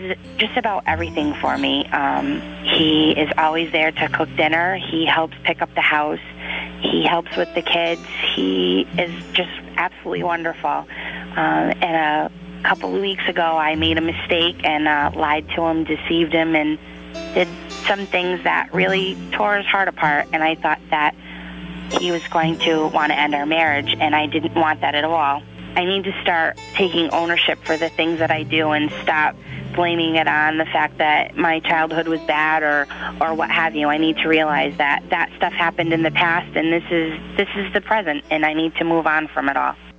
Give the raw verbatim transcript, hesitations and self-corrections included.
Just about everything for me. Um, he is always there to cook dinner. He helps pick up the house. He helps with the kids. He is just absolutely wonderful. Um, and a couple of weeks ago, I made a mistake and uh, lied to him, deceived him, and did some things that really tore his heart apart. And I thought that he was going to want to end our marriage, and I didn't want that at all. I need to start taking ownership for the things that I do and stop blaming it on the fact that my childhood was bad or, or what have you. I need to realize that that stuff happened in the past, and this is this is the present, and I need to move on from it all.